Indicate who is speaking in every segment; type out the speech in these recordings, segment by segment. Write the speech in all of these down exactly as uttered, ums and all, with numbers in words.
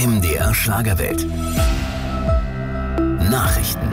Speaker 1: M D R Schlagerwelt. Nachrichten.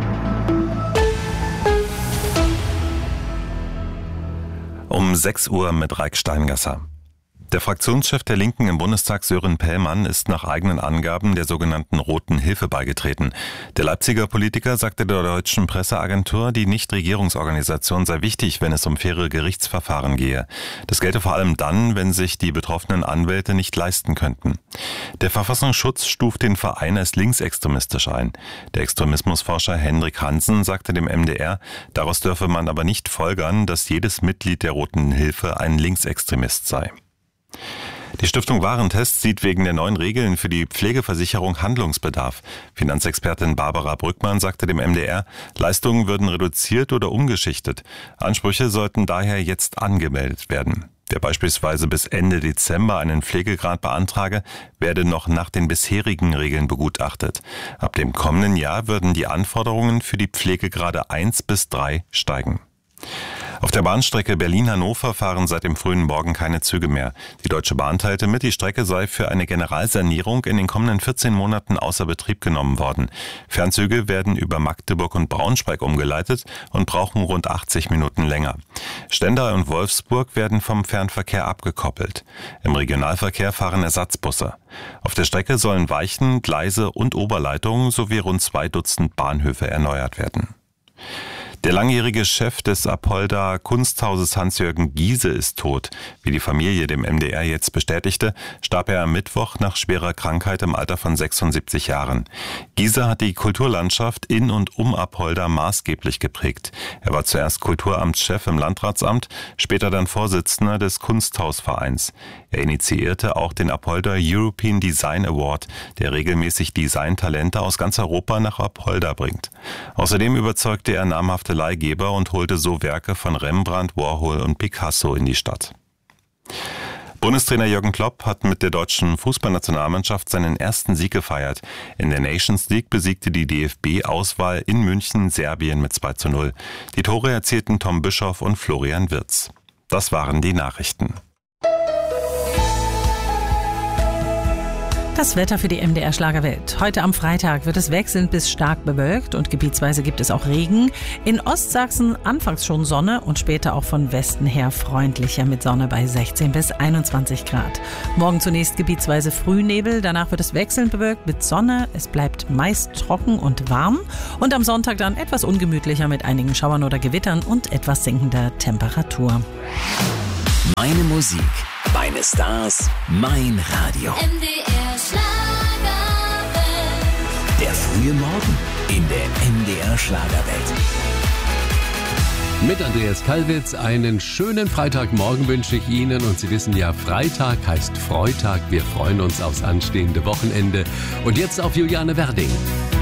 Speaker 2: Um sechs Uhr mit Raik Steingasser. Der Fraktionschef der Linken im Bundestag, Sören Pellmann, ist nach eigenen Angaben der sogenannten Roten Hilfe beigetreten. Der Leipziger Politiker sagte der deutschen Presseagentur, die Nichtregierungsorganisation sei wichtig, wenn es um faire Gerichtsverfahren gehe. Das gelte vor allem dann, wenn sich die betroffenen Anwälte nicht leisten könnten. Der Verfassungsschutz stuft den Verein als linksextremistisch ein. Der Extremismusforscher Hendrik Hansen sagte dem M D R, daraus dürfe man aber nicht folgern, dass jedes Mitglied der Roten Hilfe ein Linksextremist sei. Die Stiftung Warentest sieht wegen der neuen Regeln für die Pflegeversicherung Handlungsbedarf. Finanzexpertin Barbara Brückmann sagte dem M D R, Leistungen würden reduziert oder umgeschichtet. Ansprüche sollten daher jetzt angemeldet werden. Wer beispielsweise bis Ende Dezember einen Pflegegrad beantrage, werde noch nach den bisherigen Regeln begutachtet. Ab dem kommenden Jahr würden die Anforderungen für die Pflegegrade eins bis drei steigen. Auf der Bahnstrecke Berlin-Hannover fahren seit dem frühen Morgen keine Züge mehr. Die Deutsche Bahn teilte mit, die Strecke sei für eine Generalsanierung in den kommenden vierzehn Monaten außer Betrieb genommen worden. Fernzüge werden über Magdeburg und Braunschweig umgeleitet und brauchen rund achtzig Minuten länger. Stendal und Wolfsburg werden vom Fernverkehr abgekoppelt. Im Regionalverkehr fahren Ersatzbusse. Auf der Strecke sollen Weichen, Gleise und Oberleitungen sowie rund zwei Dutzend Bahnhöfe erneuert werden. Der langjährige Chef des Apolda Kunsthauses Hans-Jürgen Giese ist tot. Wie die Familie dem M D R jetzt bestätigte, starb er am Mittwoch nach schwerer Krankheit im Alter von sechsundsiebzig Jahren. Giese hat die Kulturlandschaft in und um Apolda maßgeblich geprägt. Er war zuerst Kulturamtschef im Landratsamt, später dann Vorsitzender des Kunsthausvereins. Er initiierte auch den Apolda European Design Award, der regelmäßig Designtalente aus ganz Europa nach Apolda bringt. Außerdem überzeugte er namhafte Leihgeber und holte so Werke von Rembrandt, Warhol und Picasso in die Stadt. Bundestrainer Jürgen Klopp hat mit der deutschen Fußballnationalmannschaft seinen ersten Sieg gefeiert. In der Nations League besiegte die D F B-Auswahl in München Serbien mit zwei zu null. Die Tore erzielten Tom Bischoff und Florian Wirtz. Das waren die Nachrichten.
Speaker 3: Das Wetter für die M D R Schlagerwelt. Heute am Freitag wird es wechselnd bis stark bewölkt und gebietsweise gibt es auch Regen. In Ostsachsen anfangs schon Sonne und später auch von Westen her freundlicher mit Sonne bei sechzehn bis einundzwanzig Grad. Morgen zunächst gebietsweise Frühnebel, danach wird es wechselnd bewölkt mit Sonne. Es bleibt meist trocken und warm und am Sonntag dann etwas ungemütlicher mit einigen Schauern oder Gewittern und etwas sinkender Temperatur.
Speaker 1: Meine Musik, meine Stars, mein Radio.
Speaker 4: M D R Schlagerwelt.
Speaker 1: Der frühe Morgen in der M D R Schlagerwelt.
Speaker 5: Mit Andreas Kallwitz einen schönen Freitagmorgen wünsche ich Ihnen. Und Sie wissen ja, Freitag heißt Freitag. Wir freuen uns aufs anstehende Wochenende. Und jetzt auf Juliane Werding.